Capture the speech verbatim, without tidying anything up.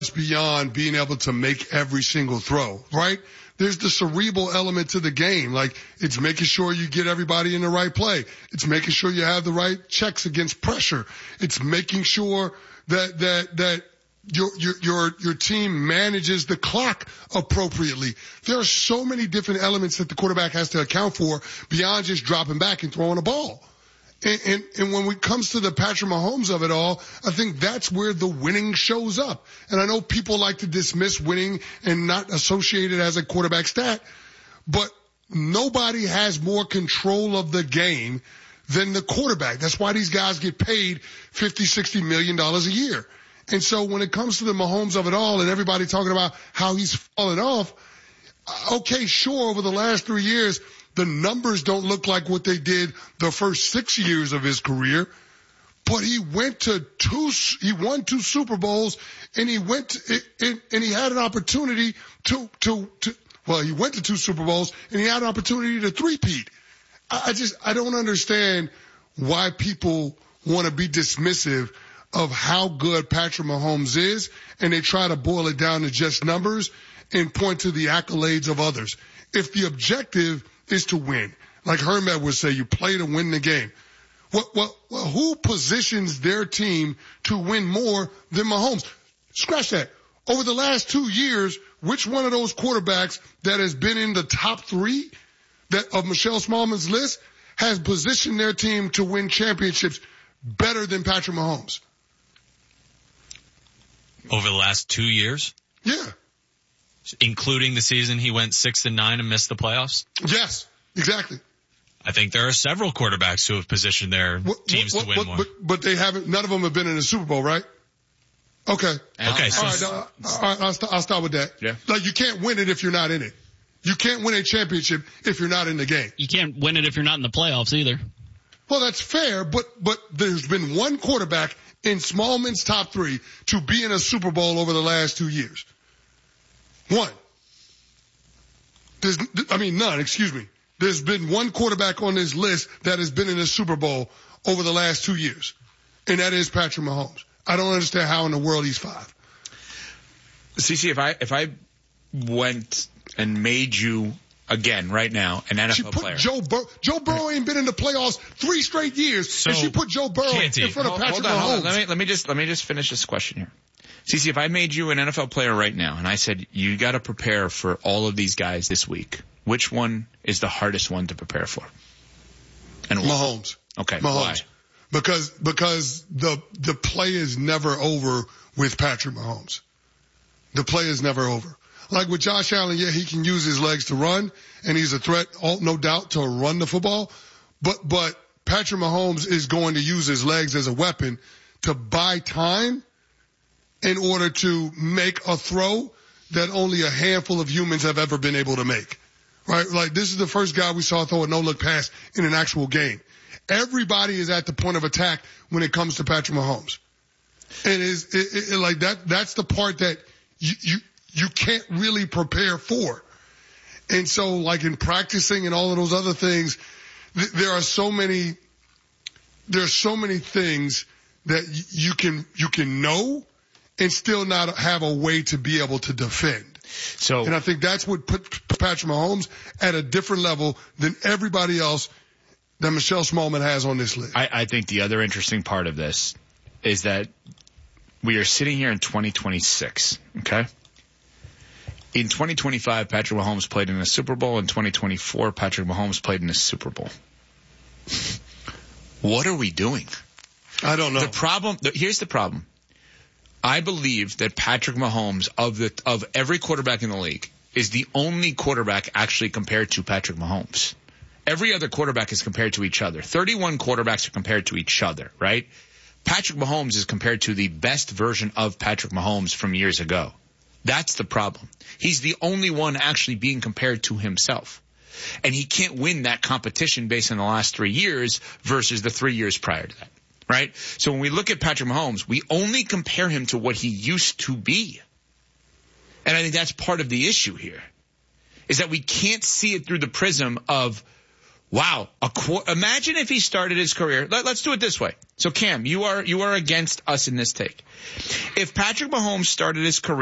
beyond being able to make every single throw, right? There's the cerebral element to the game. Like, it's making sure you get everybody in the right play. It's making sure you have the right checks against pressure. It's making sure that, that, that your, your, your, your team manages the clock appropriately. There are so many different elements that the quarterback has to account for beyond just dropping back and throwing a ball. And, and, and when it comes to the Patrick Mahomes of it all, I think that's where the winning shows up. And I know people like to dismiss winning and not associate it as a quarterback stat, but nobody has more control of the game than the quarterback. That's why these guys get paid fifty, sixty million dollars a year. And so when it comes to the Mahomes of it all and everybody talking about how he's fallen off, okay, sure, over the last three years, the numbers don't look like what they did the first six years of his career, but he went to two, he won two Super Bowls, and he went to, and, and he had an opportunity to, to, to, well, he went to two Super Bowls, and he had an opportunity to three-peat. I, I just, I don't understand why people want to be dismissive of how good Patrick Mahomes is, and they try to boil it down to just numbers and point to the accolades of others. If the objective is to win, like Hermet would say, you play to win the game. Well, well, well, who positions their team to win more than Mahomes? Scratch that. Over the last two years, which one of those quarterbacks that has been in the top three that of Michelle Smallman's list has positioned their team to win championships better than Patrick Mahomes? Over the last two years? Yeah. Including the season he went six and nine and missed the playoffs? Yes, exactly. I think there are several quarterbacks who have positioned their what, teams what, to win what, more. But, but they haven't, none of them have been in the Super Bowl, right? Okay. Okay. So, all right, uh, all right I'll, st- I'll start with that. Yeah. Like, you can't win it if you're not in it. You can't win a championship if you're not in the game. You can't win it if you're not in the playoffs either. Well, that's fair, but, but there's been one quarterback in Smallman's top three to be in a Super Bowl over the last two years. One. There's, I mean, none, excuse me. There's been one quarterback on this list that has been in a Super Bowl over the last two years, and that is Patrick Mahomes. I don't understand how in the world he's five. CeCe, if I, if I went and made you, again, right now, an N F L she put player. Joe Burrow. Joe Burrow ain't been in the playoffs three straight years, so, and she put Joe Burrow Canty. in front of hold, Patrick hold on, Mahomes. hold on. Let me, let me just, let me just finish this question here. CeCe, if I made you an N F L player right now, and I said, you gotta prepare for all of these guys this week, which one is the hardest one to prepare for? And Mahomes. Okay. Mahomes. Why? Because, because the, the play is never over with Patrick Mahomes. The play is never over. Like with Josh Allen, yeah, he can use his legs to run, and he's a threat, no doubt, to run the football. But, but Patrick Mahomes is going to use his legs as a weapon to buy time in order to make a throw that only a handful of humans have ever been able to make. Right? Like, this is the first guy we saw throw a no-look pass in an actual game. Everybody is at the point of attack when it comes to Patrick Mahomes. And is it, it, it, like that, that's the part that you, you, you can't really prepare for. And so, like, in practicing and all of those other things, th- there are so many, there are so many things that y- you can, you can know and still not have a way to be able to defend. So, and I think that's what put Patrick Mahomes at a different level than everybody else that Michelle Smallman has on this list. I, I think the other interesting part of this is that we are sitting here in twenty twenty-six, okay? In twenty twenty-five, Patrick Mahomes played in a Super Bowl. In twenty twenty-four, Patrick Mahomes played in a Super Bowl. What are we doing? I don't know. The problem, the, here's the problem. I believe that Patrick Mahomes, of the of every quarterback in the league, is the only quarterback actually compared to Patrick Mahomes. Every other quarterback is compared to each other. thirty-one quarterbacks are compared to each other, right? Patrick Mahomes is compared to the best version of Patrick Mahomes from years ago. That's the problem. He's the only one actually being compared to himself. And he can't win that competition based on the last three years versus the three years prior to that. Right? So when we look at Patrick Mahomes, we only compare him to what he used to be. And I think that's part of the issue here, is that we can't see it through the prism of Wow. A qu- imagine if he started his career. Let, let's do it this way. So Cam, you are, you are against us in this take. If Patrick Mahomes started his career